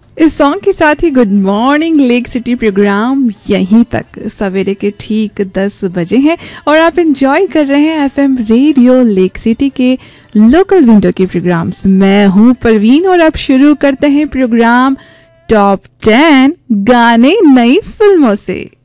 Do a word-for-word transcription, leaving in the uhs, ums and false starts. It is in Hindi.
इस सॉन्ग के साथ ही good morning lake city programme यहीं तक सवेरे के ठीक दस बजे हैं और आप एंजॉय कर रहे हैं एफएम रेडियो लेक सिटी के लोकल विंडो के प्रोग्राम्स। मैं हूं परवीन और अब शुरू करते हैं प्रोग्राम टॉप टेन गाने नई फिल्मों से।